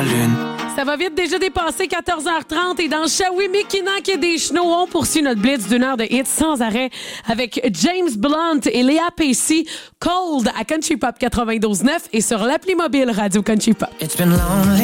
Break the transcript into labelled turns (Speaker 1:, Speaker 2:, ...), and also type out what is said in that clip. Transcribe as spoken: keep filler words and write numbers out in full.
Speaker 1: lune.
Speaker 2: Ça va vite, déjà dépassé quatorze heures trente et dans Shawinikinak et des Chenaux, on poursuit notre blitz d'une heure de hits sans arrêt avec James Blunt et Léa Pacey, Cold à Country Pop quatre-vingt-douze neuf et sur l'appli mobile Radio Country Pop.
Speaker 1: It's been lonely.